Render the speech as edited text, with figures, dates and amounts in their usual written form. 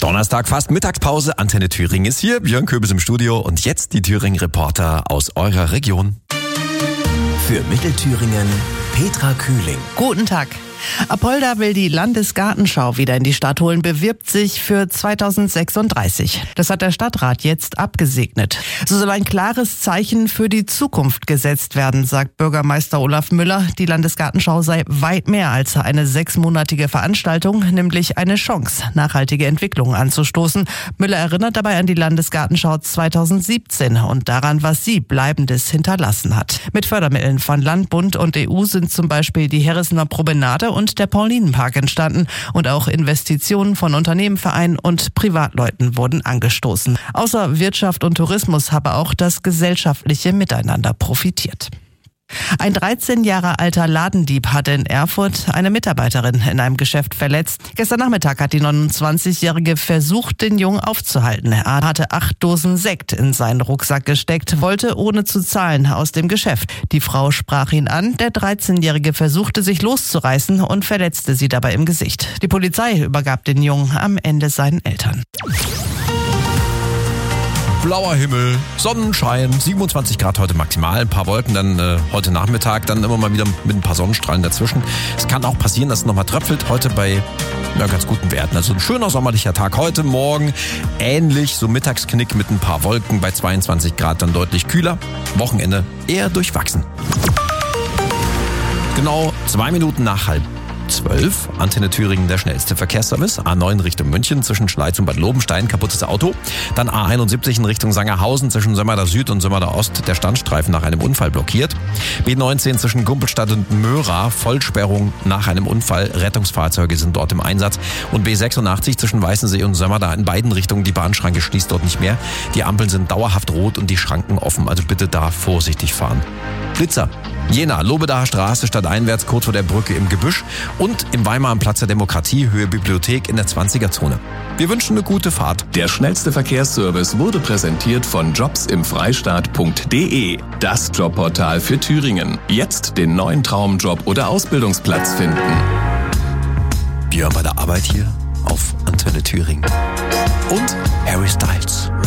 Donnerstag, fast Mittagspause. Antenne Thüringen ist hier. Björn Köbis im Studio. Und jetzt die Thüringen-Reporter aus eurer Region. Für Mittelthüringen Petra Kühling. Guten Tag. Apolda will die Landesgartenschau wieder in die Stadt holen, bewirbt sich für 2036. Das hat der Stadtrat jetzt abgesegnet. So soll ein klares Zeichen für die Zukunft gesetzt werden, sagt Bürgermeister Olaf Müller. Die Landesgartenschau sei weit mehr als eine 6-monatige Veranstaltung, nämlich eine Chance, nachhaltige Entwicklungen anzustoßen. Müller erinnert dabei an die Landesgartenschau 2017 und daran, was sie Bleibendes hinterlassen hat. Mit Fördermitteln von Land, Bund und EU sind zum Beispiel die Herissener Promenade und der Paulinenpark entstanden und auch Investitionen von Unternehmen, Vereinen und Privatleuten wurden angestoßen. Außer Wirtschaft und Tourismus habe auch das gesellschaftliche Miteinander profitiert. Ein 13 Jahre alter Ladendieb hatte in Erfurt eine Mitarbeiterin in einem Geschäft verletzt. Gestern Nachmittag hat die 29-Jährige versucht, den Jungen aufzuhalten. Er hatte 8 Dosen Sekt in seinen Rucksack gesteckt, wollte ohne zu zahlen aus dem Geschäft. Die Frau sprach ihn an. Der 13-Jährige versuchte sich loszureißen und verletzte sie dabei im Gesicht. Die Polizei übergab den Jungen am Ende seinen Eltern. Blauer Himmel, Sonnenschein, 27 Grad heute maximal, ein paar Wolken dann heute Nachmittag, dann immer mal wieder mit ein paar Sonnenstrahlen dazwischen. Es kann auch passieren, dass es nochmal tröpfelt, heute bei ganz guten Werten. Also ein schöner sommerlicher Tag heute, morgen ähnlich, so Mittagsknick mit ein paar Wolken, bei 22 Grad dann deutlich kühler. Wochenende eher durchwachsen. Genau 2 Minuten nach 11:30. Antenne Thüringen, der schnellste Verkehrsservice. A9 Richtung München zwischen Schleiz und Bad Lobenstein, kaputtes Auto. Dann A71 in Richtung Sangerhausen zwischen Sömmerda Süd und Sömmerda Ost, der Standstreifen nach einem Unfall blockiert. B19 zwischen Gumpelstadt und Möhra, Vollsperrung nach einem Unfall. Rettungsfahrzeuge sind dort im Einsatz. Und B86 zwischen Weißensee und Sömmerda in beiden Richtungen. Die Bahnschranke schließt dort nicht mehr. Die Ampeln sind dauerhaft rot und die Schranken offen. Also bitte da vorsichtig fahren. Blitzer. Jena, Lobedaer Straße stadteinwärts kurz vor der Brücke im Gebüsch und im Weimar am Platz der Demokratie, Höhe Bibliothek in der 20er-Zone. Wir wünschen eine gute Fahrt. Der schnellste Verkehrsservice wurde präsentiert von jobsimfreistaat.de, das Jobportal für Thüringen. Jetzt den neuen Traumjob oder Ausbildungsplatz finden. Björn bei der Arbeit hier auf Antenne Thüringen. Und Harry Styles.